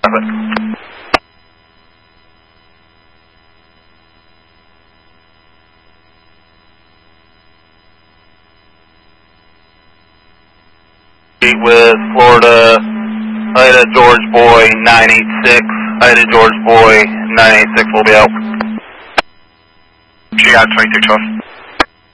Copy. With Florida, Ida George Boy 986, Ida George Boy 986 will be out. She got 2212.